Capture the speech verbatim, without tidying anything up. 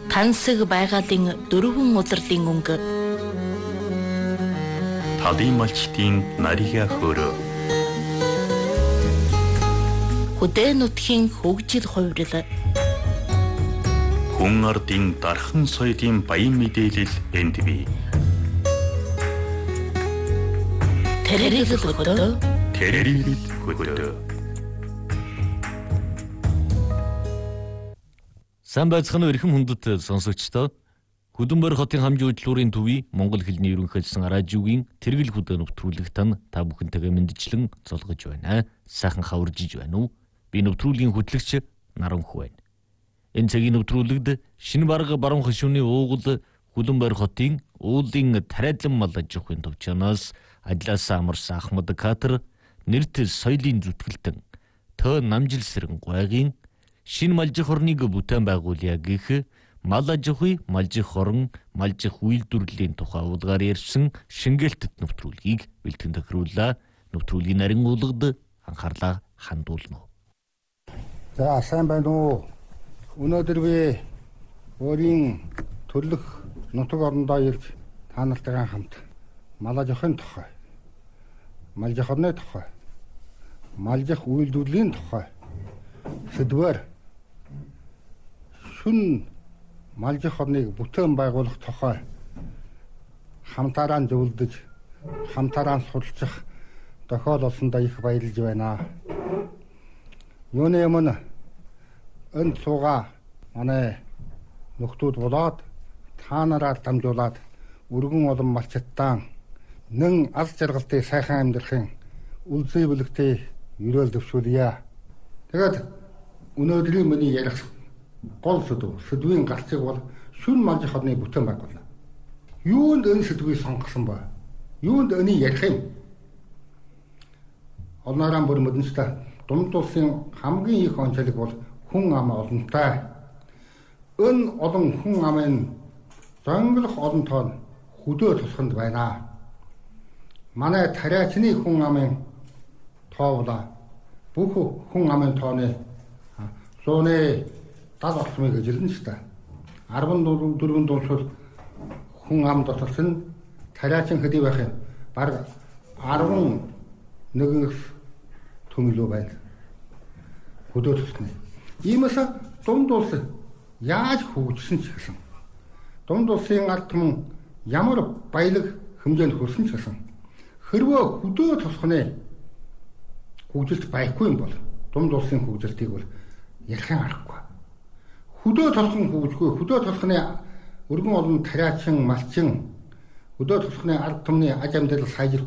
Тансаг байгалийн дөрвөн удирлын өнгө. Талын малчдын нарига хөөрөө. Хөдөө нутгийн хөгжил хувирал. Хүн ардын дархан соёлын баян мэдээлэл энд бий. Тэрэгэл хөдөө. Тэрэгэл хөдөө. Сайн байцгаана уу эрхэм хүндэт сонсогчдоо. Хөдөнбөр хотын хамжийн хөтөлбөрийн төвийн Монгол хэлний ерөнхийлөгчсөн радиогийн тэргэл хөдөө нэвтрүүлэгт та бүхэнтэйгээ мэндчлэн золгож байна. Сайхан хаваржиж байна уу? Би нэвтрүүлгийн хөтлөгч Наранх байна. Энэ цагийн нэвтрүүлэгт шинэ бараг баруун хашууны уугуул Хөдөнбөр хотын уулын тариалан мал аж ахуйн төвчнөөс ажилласаа амарсан Ахмад Катар нэрт соёлын зүтгэлтэн Тө Намжилсрэн гуайгийн шинэ малжих орныг бүтээн байгуулъя гэх мал аж ахуй, малжих орон, малжих үйлдвэрлэлийн тухай уулгаар ярьсан шингээлтэд нэвтрүүлгийг бэлтгэн тохирууллаа. Нэвтрүүлгийн нарийн уулгад анхаарлаа хандуулна. За сайн байна уу? Өнөөдөр би өөрийн төрлөх нутаг орондоо ирж та нартайгаа хамт мал аж ахуйн тухай, малжих орны тухай, малжих үйлдвэрлэлийн тухай сэдвээр шүн малжих орныг бүтээн байгуулах тухай хамтаараа зөвлөдөж, хамтаараа суралцах тохиол олсондоо их баярлж байна. Юуны өмнө энд суугаа манай нөхдүүд болоод та нараар дамжуулаад өргөн олон малчтаан нэн аз жаргалтыг сайхан амьдрахын үлзий бүлэгтээ өрөөл дэвшүүлье. Тэгээд өнөөдрийн миний ярих гол сэдв, сэдвийн гарцыг бол шүн малжих орны бүтээн байгуулна. Юунд энэ сэдвийг сонгосон бэ? Юунд энийг ярих юм? Олноороо бүр мэдэнчтэй Дунд улсын хамгийн их онцлог бол хүн ам олонтой. Энэ олон хүн амын зонглох олон тоон хөдөө тусганд байна. Манай тариачны хүн амын тоовла бүх хүн амын тооны зууны дал олсмыг жилэн ч та арван дөрвөн дунсвал хүн ам дотор нь тариачин хэдий байх юм баг арван нэгэн төмөлөө байна. Хөдөө тусгана. Иймээс дунд улс яаж хөгжсөн ч гэсэн дунд улсын ард түмэн ямар баялаг хэмжээнд хүрсэн ч гэсэн хэрвээ хөдөө тусганы хөгжилт байхгүй юм бол дунд улсын хөгжилтийг бол ярихын аргагүй. Хөдөө тусган хөгжихгүй, хөдөө тусганы өргөн олон тариачин, малчин, хөдөө тусганы ард түмний аж амьдрал сайжрах